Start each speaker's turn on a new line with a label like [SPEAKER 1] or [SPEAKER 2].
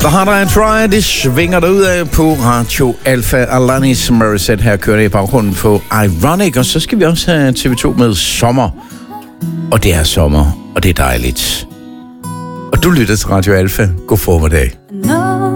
[SPEAKER 1] Sahara I Try, det svinger derud af på Radio Alpha. Alanis Morissette her kører det i baggrunden på Ironic. Og så skal vi også have TV2 med sommer. Og det er sommer, og det er dejligt. Og du lytter til Radio Alpha. God formiddag.